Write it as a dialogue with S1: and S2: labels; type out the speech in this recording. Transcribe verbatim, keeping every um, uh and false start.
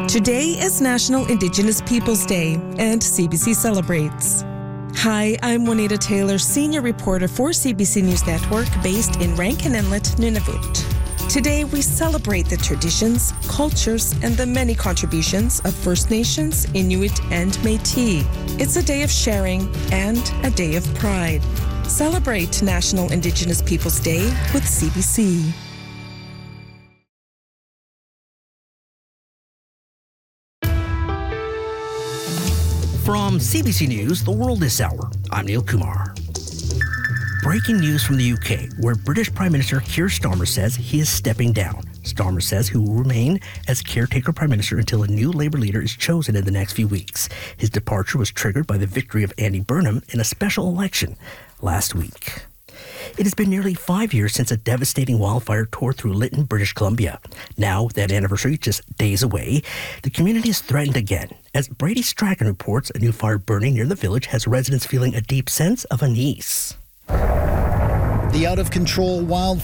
S1: Today is National Indigenous Peoples Day, and C B C celebrates. Hi, I'm Juanita Taylor, senior reporter for C B C News Network, based in Rankin Inlet, Nunavut. Today, we celebrate the traditions, cultures, and the many contributions of First Nations, Inuit, and Métis. It's a day of sharing and a day of pride. Celebrate National Indigenous Peoples Day with C B C.
S2: From C B C News, The World This Hour, I'm Neil Kumar. Breaking news from the U K, where British Prime Minister Keir Starmer says he is stepping down. Starmer says he will remain as caretaker Prime Minister until a new Labour leader is chosen in the next few weeks. His departure was triggered by the victory of Andy Burnham in a special election last week. It has been nearly five years since a devastating wildfire tore through Lytton, British Columbia. Now, that anniversary just days away, the community is threatened again. As Brady Strachan reports, a new fire burning near the village has residents feeling a deep sense of unease.
S3: The out-of-control wildfire